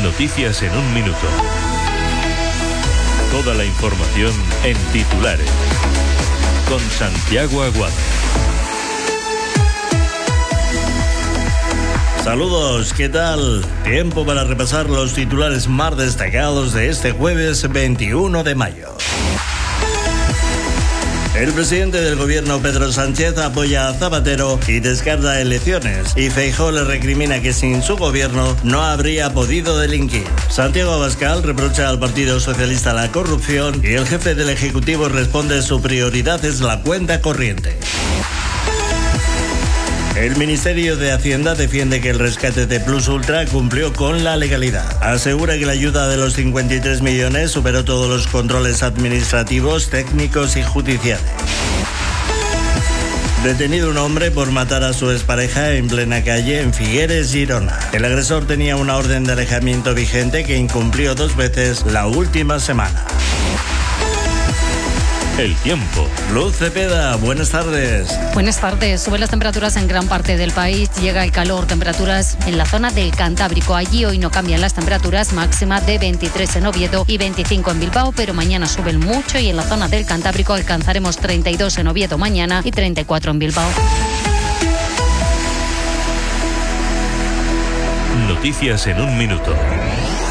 Noticias en un minuto. Toda la información en titulares. Con Santiago Aguado. Saludos, ¿qué tal? Tiempo para repasar los titulares más destacados de este jueves 21 de mayo. El presidente del gobierno, Pedro Sánchez, apoya a Zapatero y descarta elecciones, y Feijóo le recrimina que sin su gobierno no habría podido delinquir. Santiago Abascal reprocha al Partido Socialista la corrupción y el jefe del Ejecutivo responde su prioridad es la cuenta corriente. El Ministerio de Hacienda defiende que el rescate de Plus Ultra cumplió con la legalidad. Asegura que la ayuda de los 53 millones superó todos los controles administrativos, técnicos y judiciales. Detenido un hombre por matar a su expareja en plena calle en Figueres, Girona. El agresor tenía una orden de alejamiento vigente que incumplió 2 veces la última semana. El tiempo. Luz Cepeda, buenas tardes. Buenas tardes. Suben las temperaturas en gran parte del país. Llega el calor. Temperaturas en la zona del Cantábrico. Allí hoy no cambian las temperaturas. Máxima de 23 en Oviedo y 25 en Bilbao, pero mañana suben mucho y en la zona del Cantábrico alcanzaremos 32 en Oviedo mañana y 34 en Bilbao. Noticias en un minuto.